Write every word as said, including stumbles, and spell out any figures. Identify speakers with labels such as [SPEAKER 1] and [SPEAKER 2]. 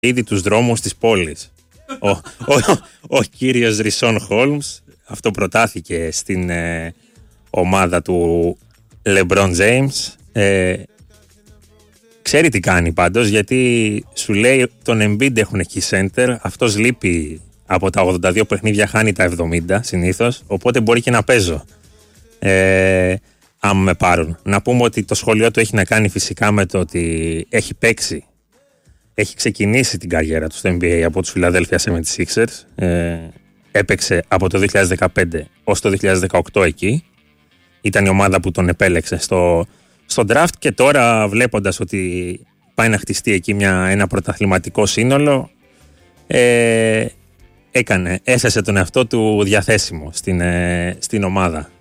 [SPEAKER 1] ήδη τους δρόμους της πόλης. ο, ο, ο, ο κύριος Ρισόν Χόλμς αυτό προτάθηκε στην ε, ομάδα του LeBron James. Ε, ξέρει τι κάνει πάντως, γιατί σου λέει τον Embiid έχουν εκεί center, αυτός λείπει από τα ογδόντα δύο παιχνίδια, χάνει τα εβδομήντα συνήθως, οπότε μπορεί και να παίζω ε, άμα με πάρουν. Να πούμε ότι το σχόλιο του έχει να κάνει φυσικά με το ότι έχει παίξει, έχει ξεκινήσει την καριέρα του στο N B A από τους Philadelphia seventy-sixers, ε, έπαιξε από το δύο χιλιάδες δεκαπέντε ως το δύο χιλιάδες δεκαοκτώ εκεί, ήταν η ομάδα που τον επέλεξε στο, στο draft, και τώρα βλέποντας ότι πάει να χτιστεί εκεί μια, ένα πρωταθληματικό σύνολο, ε, έκανε, έθεσε τον εαυτό του διαθέσιμο στην, ε, στην ομάδα.